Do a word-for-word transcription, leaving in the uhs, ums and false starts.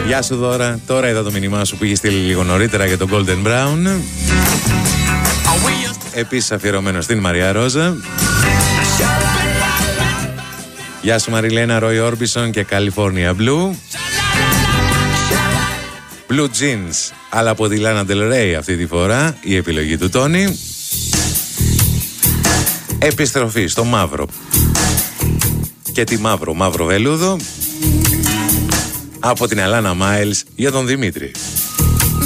Γεια σου Δώρα. Τώρα είδα το μήνυμά σου που είχε στείλει λίγο νωρίτερα για τον Golden Brown. Επίσης αφιερωμένο στην Μαρία Ρόζα. Γεια σου Μαριλένα, Roy Orbison και California Blue. Blue Jeans, αλλά από τη Lana Del Rey αυτή τη φορά, η επιλογή του Τόνι. Επιστροφή στο μαύρο. Και τη μαύρο, μαύρο βελούδο. Από την Αλάνα Μάιλς για τον Δημήτρη.